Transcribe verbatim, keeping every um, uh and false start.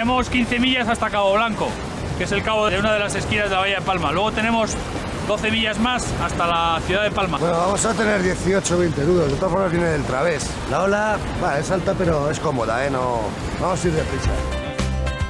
Tenemos quince millas hasta Cabo Blanco, que es el cabo de una de las esquinas de la Bahía de Palma. Luego tenemos doce millas más hasta la ciudad de Palma. Bueno, vamos a tener dieciocho o veinte nudos. De todas formas viene del través. La ola, va, es alta pero es cómoda, ¿eh? No, vamos a ir deprisa.